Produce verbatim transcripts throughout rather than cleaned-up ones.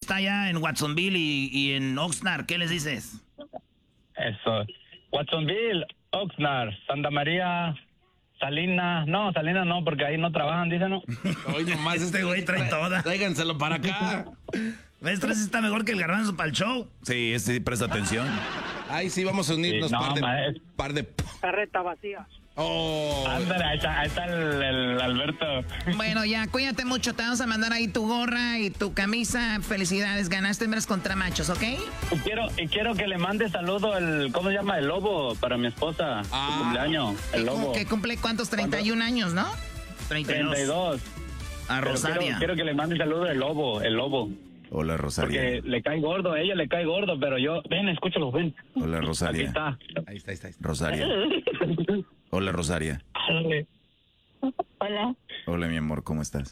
está allá en Watsonville y, y en Oxnard, ¿qué les dices? Eso. Watsonville, Oxnard, Santa María, Salinas. No, Salinas no, porque ahí no trabajan, dicen, ¿no? Hoy nomás este güey trae toda. Tráiganselo para acá. Maestro, ese está mejor que el garbanzo para el show. Sí, ese sí presta atención. Ay, sí, vamos a unirnos. Sí, no, par de... maestro. Par de... Carreta vacía. Oh. Ándale, ahí está, ahí está el, el Alberto. Bueno, ya, cuídate mucho. Te vamos a mandar ahí tu gorra y tu camisa. Felicidades, ganaste hembras contra machos, ¿ok? Y quiero, y quiero que le mande saludo el, ¿cómo se llama? El lobo para mi esposa. Ah. Su cumpleaños, el lobo. Que cumple, ¿cuántos? treinta y un años, ¿no? treinta y dos. treinta y dos. A Pero Rosaria. Quiero, quiero que le mande saludo el lobo, el lobo. Hola, Rosaria. Porque le cae gordo, a ella le cae gordo, pero yo... Ven, escúchalo, ven. Hola, Aquí Rosaria. está. Ahí está, ahí está. Ahí está. Rosaria. Hola, Rosaria. Hola. Hola, mi amor, ¿cómo estás?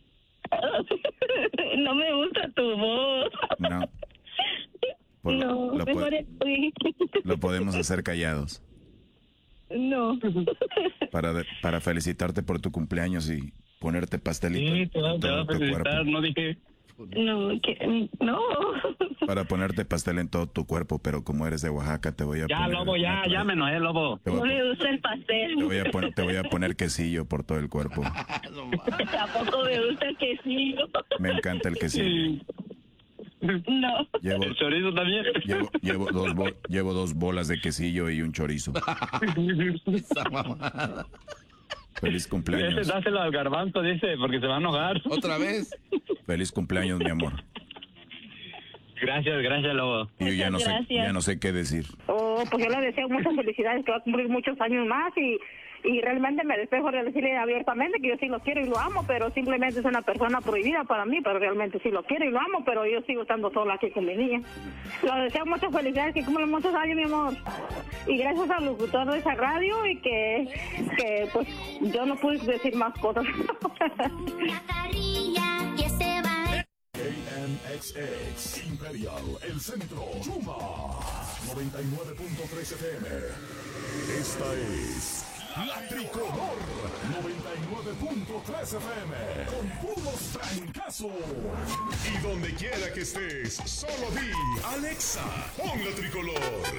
No me gusta tu voz. No. Por- No, lo, mejor po- estoy. lo podemos hacer callados. No. Para, de- para felicitarte por tu cumpleaños y ponerte pastelito Sí, te va, en te va todo a tu felicitar, cuerpo. no dije... No, que, no. Para ponerte pastel en todo tu cuerpo, pero como eres de Oaxaca te voy a Ya, poner... lobo, ya, ya me enojé, lobo. Te voy, No a, me gusta el pastel. te voy a pon- te voy a poner quesillo por todo el cuerpo. Tampoco me gusta el quesillo. Me encanta el quesillo. No. Llevo, El chorizo también. llevo, llevo, dos bo- llevo dos bolas de quesillo y un chorizo. Esa mamada. Feliz Ese cumpleaños. dáselo al garbanzo, dice, porque se va a enojar. ¿Otra vez? Feliz cumpleaños, mi amor. Gracias, gracias, lobo. Y yo ya no sé, Gracias. ya no sé qué decir. Oh, pues yo le deseo muchas felicidades, que va a cumplir muchos años más y, y realmente me despejo de decirle abiertamente que yo sí lo quiero y lo amo, pero simplemente es una persona prohibida para mí, pero realmente sí lo quiero y lo amo, pero yo sigo estando sola aquí con mi niña. Le deseo muchas felicidades, que cumplan muchos años, mi amor. Y gracias al locutor de esa radio y que, que pues yo no pude decir más cosas. K N X X Imperial, El Centro, Yuma, noventa y nueve punto tres F M. Esta es La Tricolor, noventa y nueve punto tres F M, con puros trancazos. Y donde quiera que estés, solo di Alexa, pon La Tricolor.